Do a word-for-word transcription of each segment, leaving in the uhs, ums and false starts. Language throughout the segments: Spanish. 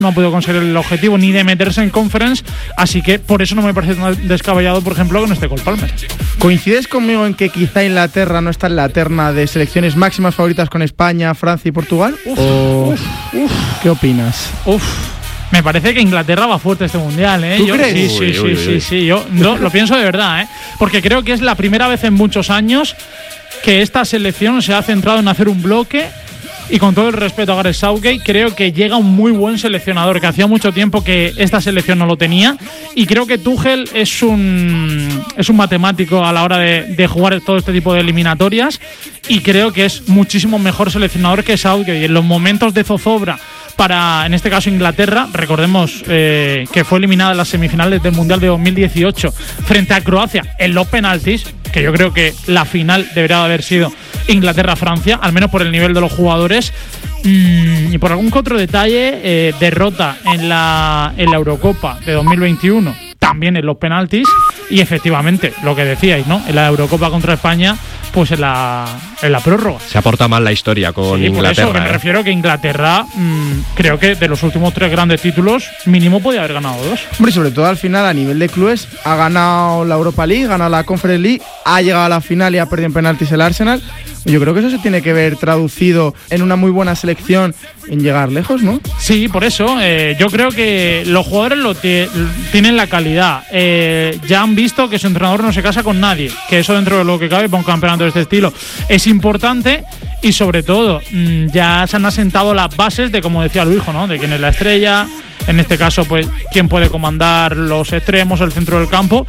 no ha podido conseguir el objetivo ni de meterse en Conference, así que por eso no me parece tan descabellado, por ejemplo, que no esté Cole Palmer. ¿Coincides conmigo en que quizá Inglaterra no está en la terna de selecciones máximas favoritas con España, Francia y Portugal? Uf, ¿O uf, uf. ¿Qué opinas? Uf. Me parece que Inglaterra va fuerte este mundial, ¿eh? ¿Tú yo, crees? Sí, sí, Uy, sí, uy, sí, uy. sí. Yo no, lo pienso de verdad, ¿eh? Porque creo que es la primera vez en muchos años que esta selección se ha centrado en hacer un bloque. Y con todo el respeto a Gareth Southgate, creo que llega un muy buen seleccionador, que hacía mucho tiempo que esta selección no lo tenía. Y creo que Tuchel es un, es un matemático a la hora de, de jugar todo este tipo de eliminatorias. Y creo que es muchísimo mejor seleccionador que Southgate. Y en los momentos de zozobra para, en este caso, Inglaterra, recordemos eh, que fue eliminada en las semifinales del Mundial de dos mil dieciocho frente a Croacia en los penaltis, que yo creo que la final debería haber sido Inglaterra-Francia, al menos por el nivel de los jugadores. Mm, y por algún que otro detalle, eh, derrota en la, en la Eurocopa de dos mil veintiuno, también en los penaltis. Y efectivamente, lo que decíais, ¿no? En la Eurocopa contra España, pues en la, en la prórroga. Se aporta mal la historia con sí, Inglaterra. Por eso que ¿eh? me refiero que Inglaterra, mmm, creo que de los últimos tres grandes títulos, mínimo podía haber ganado dos. Hombre, y sobre todo al final, a nivel de clubes, ha ganado la Europa League, ha ganado la Conference League, ha llegado a la final y ha perdido en penaltis el Arsenal. Yo creo que eso se tiene que ver traducido en una muy buena selección, en llegar lejos, ¿no? Sí, por eso. Eh, yo creo que los jugadores lo t- tienen la calidad. Eh, ya han visto que su entrenador no se casa con nadie, que eso dentro de lo que cabe para un campeonato de este estilo es importante. Y sobre todo, mmm, ya se han asentado las bases de, como decía Luijo, ¿no? De quién es la estrella, en este caso, pues, quién puede comandar los extremos, el centro del campo.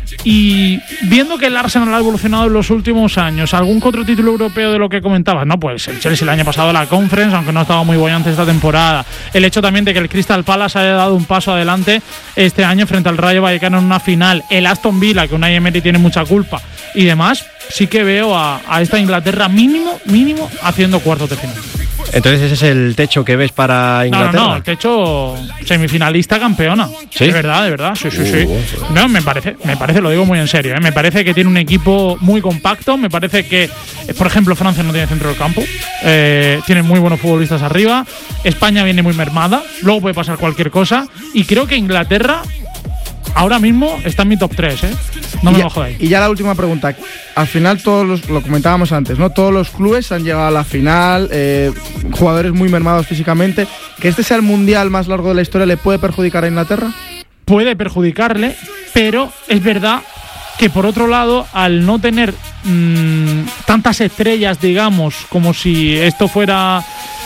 Y viendo que el Arsenal ha evolucionado en los últimos años, algún que otro título europeo de lo que comentabas, no, pues el Chelsea el año pasado la Conference, aunque no estaba muy bollante esta temporada. El hecho también de que el Crystal Palace haya dado un paso adelante este año frente al Rayo Vallecano en una final, el Aston Villa, que Unai Emery tiene mucha culpa, y demás, sí que veo a, a esta Inglaterra mínimo, mínimo, haciendo cuartos de final. Entonces ese es el techo que ves para Inglaterra. No, no, no, el techo semifinalista campeona. ¿Sí? De verdad, de verdad, sí, sí, Uh, sí. uh, No, me parece, me parece, lo digo muy en serio, ¿eh? Me parece que tiene un equipo muy compacto, me parece que, eh, por ejemplo, Francia no tiene centro del campo, eh, tiene muy buenos futbolistas arriba, España viene muy mermada, luego puede pasar cualquier cosa, y creo que Inglaterra ahora mismo está en mi top tres, ¿eh? No me ya, lo jodáis. Y ya la última pregunta. Al final, todos los, lo comentábamos antes, ¿no? Todos los clubes han llegado a la final, eh, jugadores muy mermados físicamente. ¿Que este sea el mundial más largo de la historia le puede perjudicar a Inglaterra? Puede perjudicarle, pero es verdad que por otro lado, al no tener mmm, tantas estrellas, digamos, como si esto fuera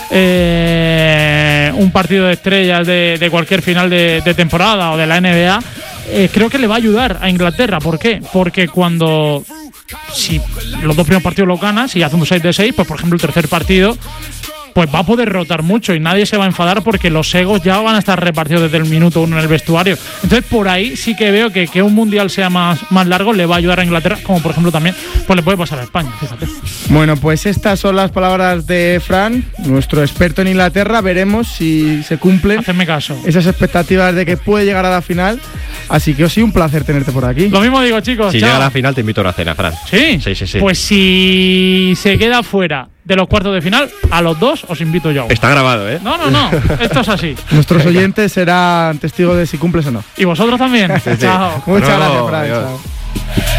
eh, un partido de estrellas de, de cualquier final de, de temporada o de la N B A, eh, creo que le va a ayudar a Inglaterra. ¿Por qué? Porque cuando, si los dos primeros partidos los ganas y hace un seis de seis, pues por ejemplo el tercer partido, pues va a poder rotar mucho y nadie se va a enfadar porque los egos ya van a estar repartidos desde el minuto uno en el vestuario. Entonces por ahí sí que veo que que un mundial sea más, más largo le va a ayudar a Inglaterra, como por ejemplo también pues le puede pasar a España, fíjate. Bueno, pues estas son las palabras de Fran, nuestro experto en Inglaterra. Veremos si se cumplen Hacedme caso. esas expectativas de que puede llegar a la final. Así que os sí, un placer tenerte por aquí. Lo mismo digo, chicos. Si chao. llega a la final te invito a una cena, Fran. ¿Sí? Sí, sí, sí. Pues si se queda fuera de los cuartos de final, a los dos os invito yo. Está grabado, ¿eh? No, no, no. Esto es así. Nuestros oyentes serán testigos de si cumples o no. Y vosotros también. Sí, sí. Chao. Muchas No, gracias, Fran. adiós. Chao.